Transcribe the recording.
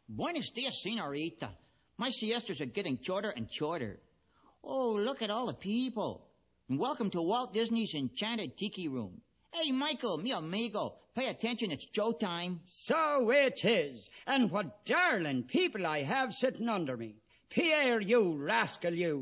Buenos dias, senorita. My siestas are getting shorter and shorter. Oh, look at all the people. And welcome to Walt Disney's Enchanted Tiki Room. Hey, Michael, mi amigo, pay attention, it's showtime. So it is. And what darling people I have sitting under me. Pierre, you rascal, you.